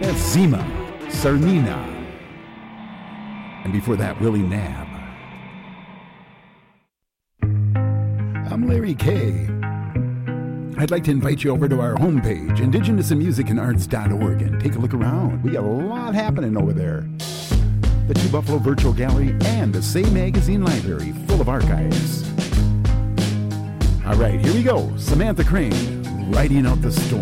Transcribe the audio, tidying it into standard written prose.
That's Zima, Sarnina. And before that, Willie Nab. I'm Larry Kay. I'd like to invite you over to our homepage, indigenousinmusicandarts.org, and take a look around. We got a lot happening over there. The Two Buffalo Virtual Gallery and the Say Magazine Library, full of archives. All right, here we go. Samantha Crane, Riding Out the Storm.